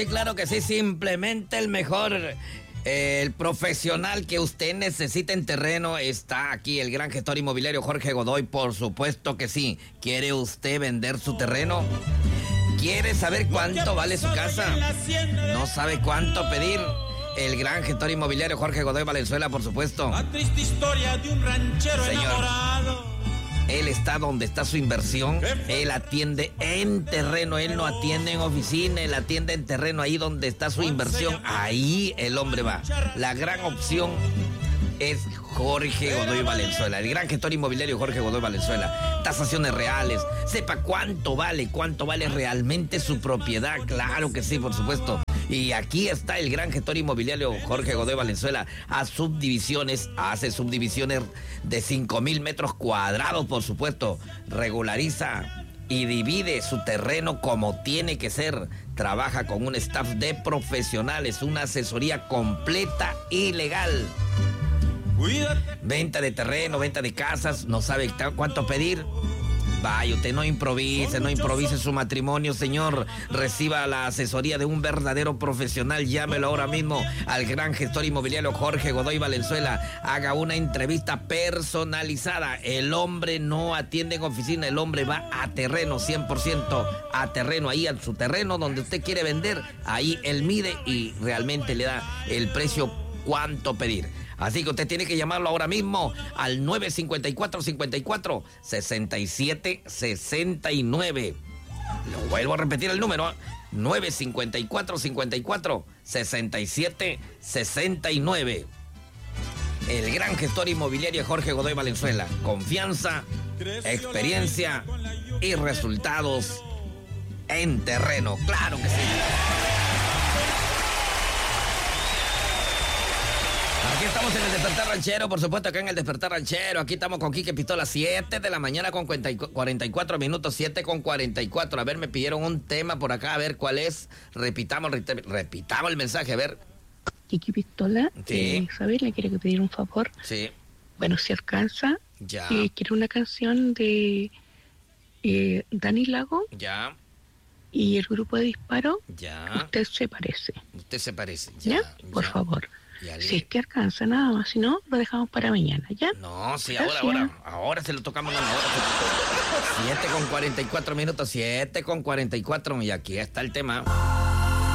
Claro que sí, simplemente el mejor, el profesional que usted necesita en terreno está aquí, el gran gestor inmobiliario Jorge Godoy, por supuesto que sí. ¿Quiere usted vender su terreno? ¿Quiere saber cuánto vale su casa? ¿No sabe cuánto pedir? El gran gestor inmobiliario Jorge Godoy Valenzuela, por supuesto. La triste historia de un ranchero enamorado. Él está donde está su inversión, él atiende en terreno, él no atiende en oficina, él atiende en terreno, ahí donde está su inversión, ahí el hombre va. La gran opción es Jorge Godoy Valenzuela, el gran gestor inmobiliario Jorge Godoy Valenzuela. Tasaciones reales, sepa cuánto vale realmente su propiedad, claro que sí, por supuesto. Y aquí está el gran gestor inmobiliario Jorge Godoy Valenzuela. Hace subdivisiones de 5,000 metros cuadrados, por supuesto. Regulariza y divide su terreno como tiene que ser. Trabaja con un staff de profesionales, una asesoría completa y legal. Venta de terreno, venta de casas, no sabe cuánto pedir. Vaya, usted no improvise su matrimonio, señor. Reciba la asesoría de un verdadero profesional. Llámelo ahora mismo al gran gestor inmobiliario Jorge Godoy Valenzuela. Haga una entrevista personalizada. El hombre no atiende en oficina, el hombre va a terreno, 100% a terreno. Ahí a su terreno donde usted quiere vender, ahí él mide y realmente le da el precio cuánto pedir. Así que usted tiene que llamarlo ahora mismo al 954-54-67-69. Lo vuelvo a repetir el número, 954-54-67-69. El gran gestor inmobiliario Jorge Godoy Valenzuela. Confianza, experiencia y resultados en terreno. Claro que sí. Aquí estamos en el Despertar Ranchero, por supuesto, acá en el Despertar Ranchero. Aquí estamos con Quique Pistola, 7 de la mañana con 44 minutos, 7:44. A ver, me pidieron un tema por acá, a ver cuál es. Repitamos el mensaje, a ver. Quique Pistola, sí. ¿Sabes? Le quiero pedir un favor. Sí. Bueno, si alcanza, ya. Quiero una canción de Dani Lago. Ya. Y el grupo de Disparo. Ya. Usted se parece. ¿Ya? Por favor. Ya, si es que alcanza nada más, si no, lo dejamos para mañana, ¿ya? No, sí, gracias. ahora se lo tocamos una hora. 7:44 minutos, 7:44, y aquí está el tema.